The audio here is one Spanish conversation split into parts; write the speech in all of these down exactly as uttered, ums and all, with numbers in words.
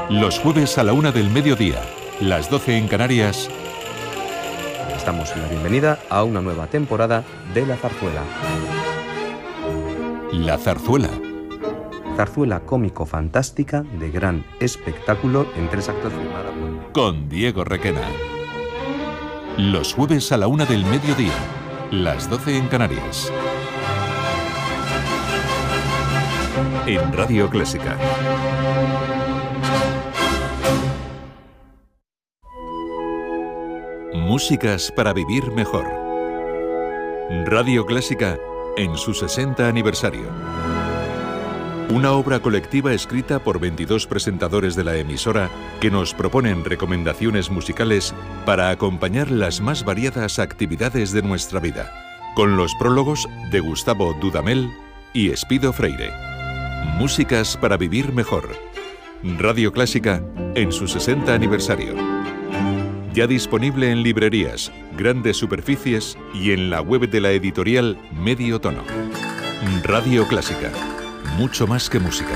Los jueves a la una del mediodía, las doce en Canarias. Damos la bienvenida a una nueva temporada de La Zarzuela. La Zarzuela. Zarzuela cómico-fantástica de gran espectáculo en tres actos filmada por... Con Diego Requena. Los jueves a la una del mediodía, las doce en Canarias. En Radio Clásica. Músicas para vivir mejor. Radio Clásica en su sesenta aniversario. Una obra colectiva escrita por veintidós presentadores de la emisora que nos proponen recomendaciones musicales para acompañar las más variadas actividades de nuestra vida, con los prólogos de Gustavo Dudamel y Espido Freire. Músicas para vivir mejor. Radio Clásica en su sesenta aniversario. Ya disponible en librerías, grandes superficies y en la web de la editorial Medio Tono. Radio Clásica. Mucho más que música.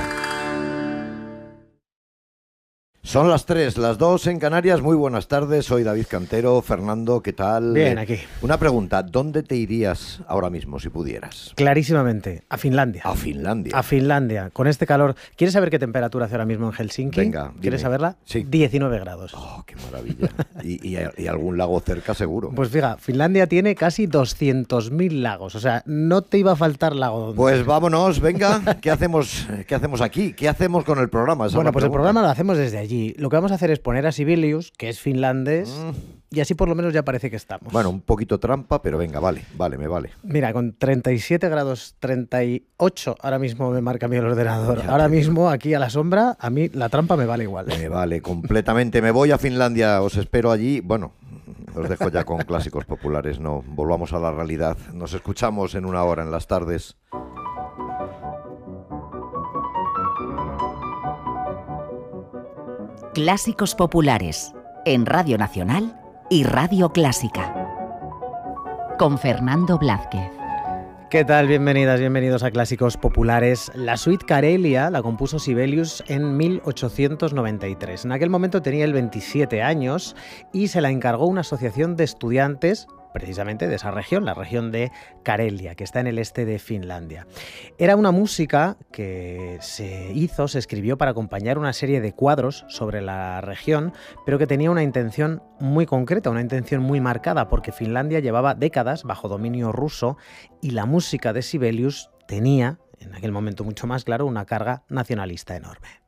Son las tres, las dos en Canarias. Muy buenas tardes, soy David Cantero. Fernando, ¿qué tal? Bien, aquí. Una pregunta, ¿dónde te irías ahora mismo si pudieras? Clarísimamente, a Finlandia. A Finlandia. A Finlandia, con este calor. ¿Quieres saber qué temperatura hace ahora mismo en Helsinki? Venga, dime. ¿Quieres saberla? Sí. diecinueve grados. Oh, qué maravilla. y, y, y algún lago cerca seguro. Pues fíjate, Finlandia tiene casi doscientos mil lagos, o sea, no te iba a faltar lago. Donde... Pues vámonos, venga, ¿qué hacemos, qué hacemos aquí? ¿Qué hacemos con el programa? Esa Bueno, pues pregunta. el programa lo hacemos desde allí. Lo que vamos a hacer es poner a Sibelius, que es finlandés, mm. y así por lo menos ya parece que estamos. Bueno, un poquito trampa, pero venga, vale, vale, me vale. Mira, con treinta y siete grados, treinta y ocho, ahora mismo me marca mi ordenador. Ya ahora te... mismo, aquí a la sombra, a mí la trampa me vale igual. Me vale, completamente. Me voy a Finlandia, os espero allí. Bueno, os dejo ya con clásicos populares, no, volvamos a la realidad. Nos escuchamos en una hora, en las tardes. Clásicos populares, en Radio Nacional y Radio Clásica. Con Fernando Blázquez. ¿Qué tal? Bienvenidas, bienvenidos a Clásicos Populares. La suite Karelia la compuso Sibelius en mil ochocientos noventa y tres. En aquel momento tenía él veintisiete años y se la encargó una asociación de estudiantes precisamente de esa región, la región de Karelia, que está en el este de Finlandia. Era una música que se hizo, se escribió para acompañar una serie de cuadros sobre la región, pero que tenía una intención muy concreta, una intención muy marcada, porque Finlandia llevaba décadas bajo dominio ruso y la música de Sibelius tenía, en aquel momento mucho más claro, una carga nacionalista enorme.